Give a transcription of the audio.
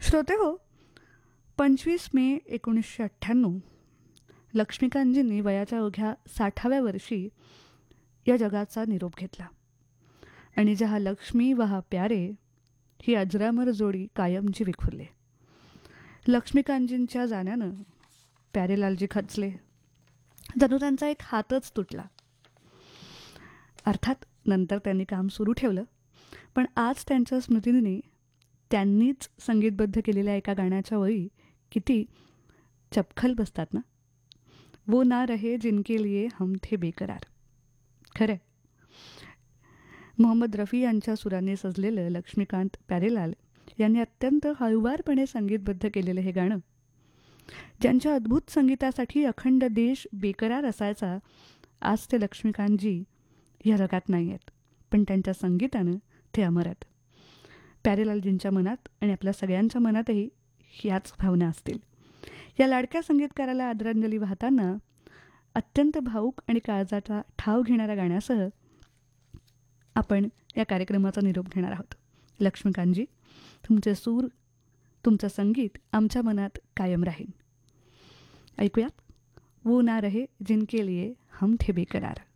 श्रोते हो, 25 मे 1998 लक्ष्मीकांतजींनी वयाच्या अवघ्या 60व्या वर्षी या जगाचा निरोप घेतला. आणि जहा लक्ष्मी वहा प्यारे ही अजरामर जोडी कायमची विखुरली. लक्ष्मीकांतजींच्या जाण्यानं प्यारेलालजी खचले. जणू त्यांचा एक हातच तुटला. अर्थात नंतर त्यांनी काम सुरू ठेवलं, पण आज त्यांच्या स्मृतींनी त्यांनीच संगीतबद्ध केलेल्या एका गाण्याच्या ओळी किती चपखल बसतात ना. वो ना रहे जिनके लिए हम थे बेकरार. खरं, मोहम्मद रफी यांच्या सुरांनी सजलेलं लक्ष्मीकांत प्यारेलाल यांनी अत्यंत हळुवारपणे संगीतबद्ध केलेलं हे गाणं, ज्यांच्या अद्भुत संगीतासाठी अखंड देश बेकरार असायचा, आज ते लक्ष्मीकांतजी या जगात नाही आहेत, पण त्यांच्या संगीतानं ते अमर आहेत. प्यारेलालजींच्या मनात आणि आपल्या सगळ्यांच्या मनातही याच भावना असतील. या लाडक्या संगीतकाराला आदरांजली वाहताना अत्यंत भावूक आणि काळजाचा ठाव घेणाऱ्या गाण्यासह आपण या कार्यक्रमाचा निरोप घेणार आहोत. लक्ष्मीकांतजी, तुमचे सूर, तुमचं संगीत आमच्या मनात कायम राहील. ऐकूयात, वो ना रहे जिनके लिए हम थे बेकरार.